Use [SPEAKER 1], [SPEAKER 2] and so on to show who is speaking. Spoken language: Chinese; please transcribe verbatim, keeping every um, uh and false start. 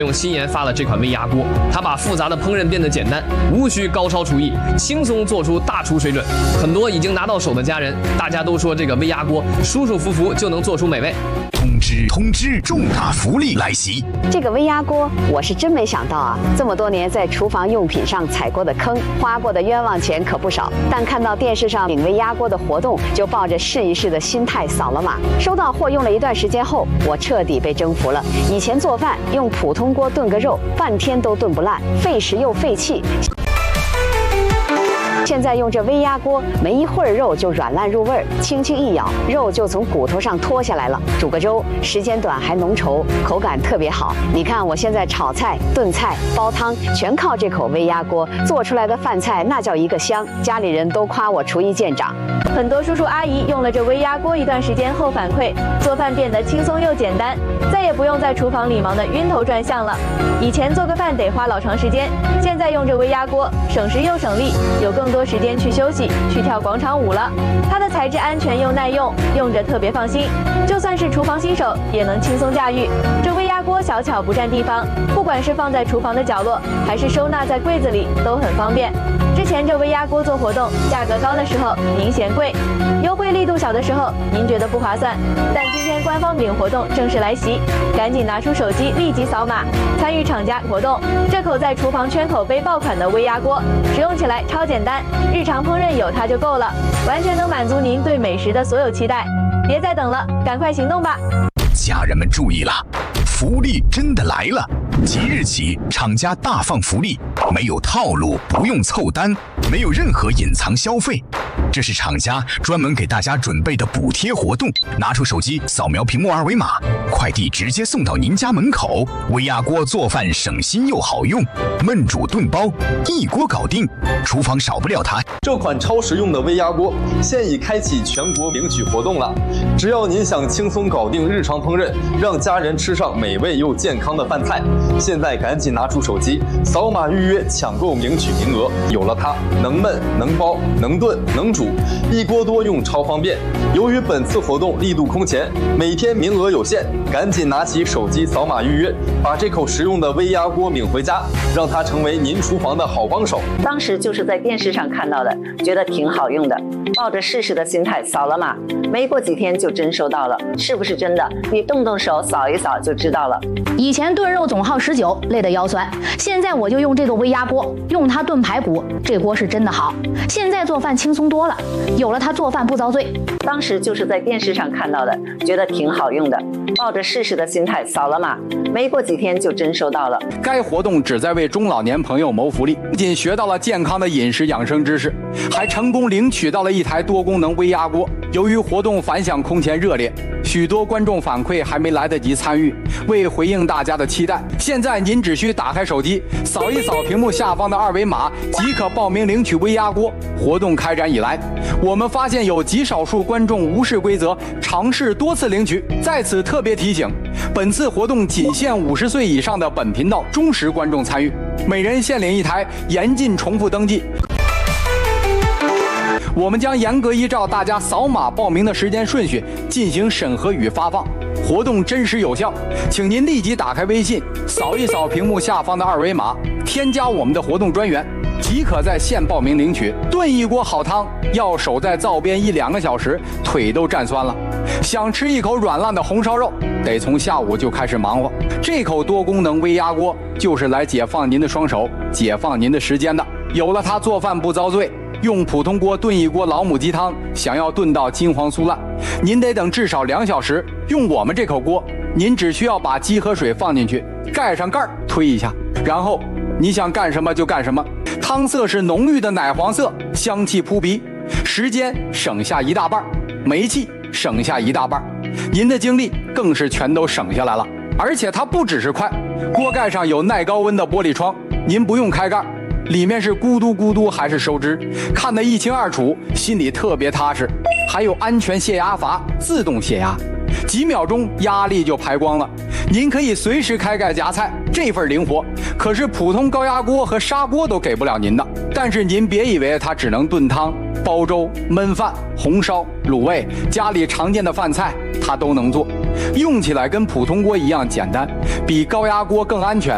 [SPEAKER 1] 用新研发了这款微压锅，它把复杂的烹饪变得简单，无需高超厨艺，轻松做出大厨水准。很多已经拿到手的家人，大家都说这个微压锅舒舒服服就能做出美味。
[SPEAKER 2] 通知通知，重大福利来袭！
[SPEAKER 3] 这个微压锅，我是真没想到啊！这么多年在厨房用品上踩过的坑，花过的冤枉钱可不少。但看到电视上领微压锅的活动，就抱着试一试的心态扫了码。收到货用了一段时间后，我彻底被征服了。以前做饭用普通锅炖个肉，半天都炖不烂，费时又费气。现在用这微压锅，没一会儿肉就软烂入味儿，轻轻一咬，肉就从骨头上脱下来了。煮个粥，时间短还浓稠，口感特别好。你看我现在炒菜、炖菜、煲汤，全靠这口微压锅做出来的饭菜，那叫一个香。家里人都夸我厨艺见长。
[SPEAKER 4] 很多叔叔阿姨用了这微压锅一段时间后反馈，做饭变得轻松又简单，再也不用在厨房里忙得晕头转向了。以前做个饭得花老长时间，现在用这微压锅，省时又省力，有更多时间去休息、去跳广场舞了。它的材质安全又耐用，用着特别放心，就算是厨房新手也能轻松驾驭。这微压锅小巧不占地方，不管是放在厨房的角落，还是收纳在柜子里，都很方便。之前这微压锅做活动，价格高的时候您嫌贵，优惠力度小的时候您觉得不划算，但今天官方领活动正式来袭，赶紧拿出手机立即扫码参与厂家活动。这口在厨房圈口杯爆款的微压锅，使用起来超简单，日常烹饪有它就够了，完全能满足您对美食的所有期待。别再等了，赶快行动吧！
[SPEAKER 2] 家人们注意了，福利真的来了！即日起，厂家大放福利，没有套路，不用凑单，没有任何隐藏消费。这是厂家专门给大家准备的补贴活动，拿出手机扫描屏幕二维码，快递直接送到您家门口。微压锅做饭省心又好用，焖煮炖煲一锅搞定，厨房少不了它。
[SPEAKER 5] 这款超实用的微压锅现已开启全国领取活动了，只要您想轻松搞定日常烹饪，让家人吃上美味又健康的饭菜，现在赶紧拿出手机扫码预约抢购领取名额。有了它，能焖能煲能炖能煮，一锅多用超方便。由于本次活动力度空前，每天名额有限，赶紧拿起手机扫码预约，把这口实用的微压锅领回家，让它成为您厨房的好帮手。
[SPEAKER 3] 当时就是在电视上看到的，觉得挺好用的，抱着试试的心态扫了码，没过几天就真收到了。是不是真的？你动动手扫一扫就知道了。
[SPEAKER 6] 以前炖肉总耗十九，累得腰酸，现在我就用这个微压锅，用它炖排骨，这锅是真的好。现在做饭轻松多了，有了它做饭不遭罪。
[SPEAKER 3] 当时就是在电视上看到的，觉得挺好用的，抱着试试的心态扫了码，没过几天就真收到了。
[SPEAKER 7] 该活动旨在为中老年朋友谋福利，不仅学到了健康的饮食养生知识，还成功领取到了一台多功能微压锅。由于活动反响空前热烈，许多观众反馈还没来得及参与。为回应大家的期待，现在您只需打开手机，扫一扫屏幕下方的二维码，即可报名领取微压锅。活动开展以来，我们发现有极少数观众无视规则，尝试多次领取。在此特别提醒，本次活动仅限五十岁以上的本频道忠实观众参与，每人限领一台，严禁重复登记。我们将严格依照大家扫码报名的时间顺序进行审核与发放，活动真实有效，请您立即打开微信，扫一扫屏幕下方的二维码，添加我们的活动专员，即可在线报名领取。炖一锅好汤要守在灶边一两个小时，腿都站酸了。想吃一口软烂的红烧肉，得从下午就开始忙活。这口多功能微压锅就是来解放您的双手，解放您的时间的。有了它，做饭不遭罪。用普通锅炖一锅老母鸡汤，想要炖到金黄酥烂，您得等至少两小时。用我们这口锅，您只需要把鸡和水放进去，盖上盖儿，推一下，然后你想干什么就干什么。汤色是浓郁的奶黄色，香气扑鼻，时间省下一大半，煤气省下一大半，您的精力更是全都省下来了。而且它不只是快，锅盖上有耐高温的玻璃窗，您不用开盖，里面是咕嘟咕嘟还是收汁，看得一清二楚，心里特别踏实。还有安全泄压阀，自动泄压，几秒钟压力就排光了。您可以随时开盖夹菜，这份灵活可是普通高压锅和砂锅都给不了您的。但是您别以为它只能炖汤、煲粥、焖饭、红烧、卤味，家里常见的饭菜它都能做，用起来跟普通锅一样简单，比高压锅更安全，